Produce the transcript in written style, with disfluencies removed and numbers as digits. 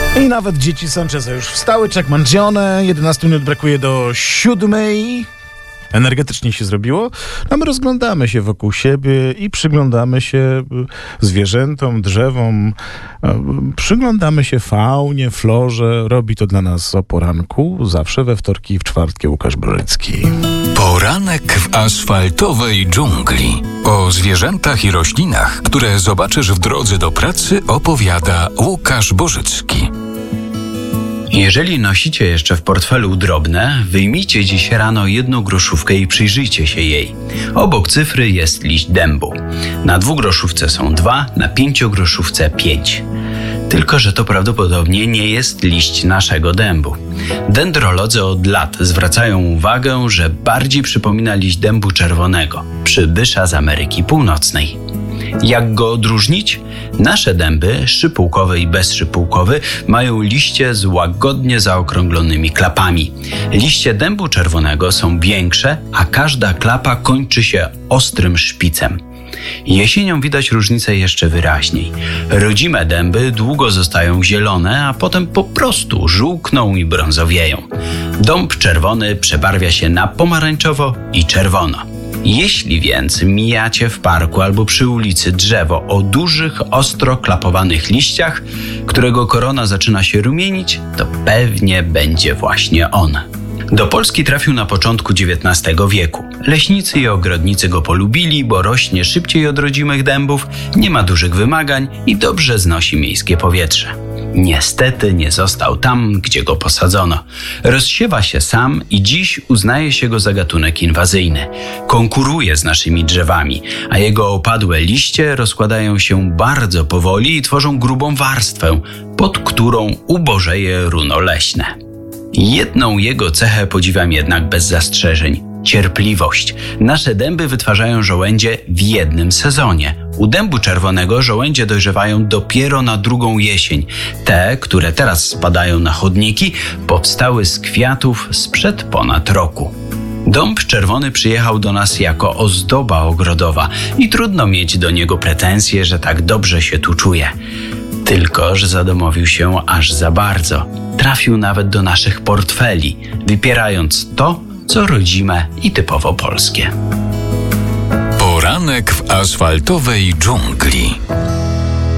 I nawet dzieci Sancheza już wstały, check mangione, 11 minut brakuje do 7. Energetycznie się zrobiło. No my rozglądamy się wokół siebie i przyglądamy się zwierzętom, drzewom, przyglądamy się faunie, florze. Robi to dla nas o poranku, zawsze we wtorki i w czwartki Łukasz Brożycki. Poranek w asfaltowej dżungli. O zwierzętach i roślinach, które zobaczysz w drodze do pracy, opowiada Łukasz Bożycki. Jeżeli nosicie jeszcze w portfelu drobne, wyjmijcie dziś rano 1 groszówkę i przyjrzyjcie się jej. Obok cyfry jest liść dębu. Na 2-groszówce są 2, na 5-groszówce 5. Tylko że to prawdopodobnie nie jest liść naszego dębu. Dendrolodzy od lat zwracają uwagę, że bardziej przypomina liść dębu czerwonego, przybysza z Ameryki Północnej. Jak go odróżnić? Nasze dęby, szypułkowy i bezszypułkowy, mają liście z łagodnie zaokrąglonymi klapami. Liście dębu czerwonego są większe, a każda klapa kończy się ostrym szpicem. Jesienią widać różnicę jeszcze wyraźniej. Rodzime dęby długo zostają zielone, a potem po prostu żółkną i brązowieją. Dąb czerwony przebarwia się na pomarańczowo i czerwono. Jeśli więc mijacie w parku albo przy ulicy drzewo o dużych, ostro klapowanych liściach, którego korona zaczyna się rumienić, to pewnie będzie właśnie on. Do Polski trafił na początku XIX wieku. Leśnicy i ogrodnicy go polubili, bo rośnie szybciej od rodzimych dębów, nie ma dużych wymagań i dobrze znosi miejskie powietrze. Niestety nie został tam, gdzie go posadzono. Rozsiewa się sam i dziś uznaje się go za gatunek inwazyjny. Konkuruje z naszymi drzewami, a jego opadłe liście rozkładają się bardzo powoli i tworzą grubą warstwę, pod którą ubożeje runo leśne. Jedną jego cechę podziwiam jednak bez zastrzeżeń – cierpliwość. Nasze dęby wytwarzają żołędzie w jednym sezonie. U dębu czerwonego żołędzie dojrzewają dopiero na drugą jesień. Te, które teraz spadają na chodniki, powstały z kwiatów sprzed ponad roku. Dąb czerwony przyjechał do nas jako ozdoba ogrodowa i trudno mieć do niego pretensje, że tak dobrze się tu czuje. Tylko że zadomowił się aż za bardzo. Trafił nawet do naszych portfeli, wypierając to, co rodzime i typowo polskie. Poranek w asfaltowej dżungli.